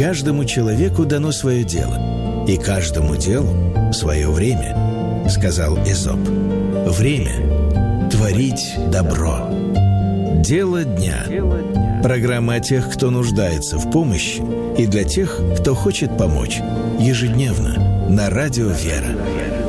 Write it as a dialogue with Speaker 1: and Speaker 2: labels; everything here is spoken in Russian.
Speaker 1: Каждому человеку дано свое дело, и каждому делу свое время, сказал Эзоп. Время творить добро. Дело дня. Программа о тех, кто нуждается в помощи, и для тех, кто хочет помочь. Ежедневно на радио «Вера».